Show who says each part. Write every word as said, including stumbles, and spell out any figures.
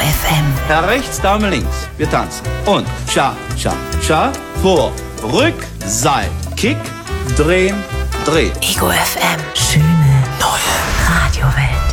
Speaker 1: F M.
Speaker 2: Herr rechts, Dame links. Wir tanzen. Und Cha, Cha, Cha. Vor, Rück, Seil. Kick, drehen, drehen.
Speaker 1: Ego F M. Schöne neue Radiowelt.